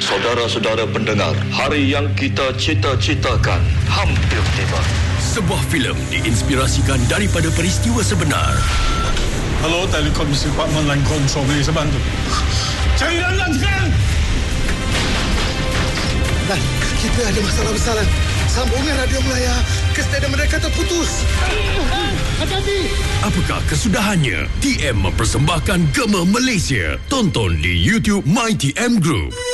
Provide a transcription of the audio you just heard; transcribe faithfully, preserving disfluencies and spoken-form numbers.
Saudara-saudara pendengar, hari yang kita cita-citakan hampir tiba. Sebuah filem diinspirasikan daripada peristiwa sebenar. Hello, Telekomisi Department Line Control, boleh saya bantu? Cari Lan sekarang! Lan, kita ada masalah besar, Lan. Sambungan radio Melaya ke stadium mereka terputus. Hati-hati! Apakah kesudahannya? T M mempersembahkan Gema Malaysia. Tonton di YouTube My T M Group.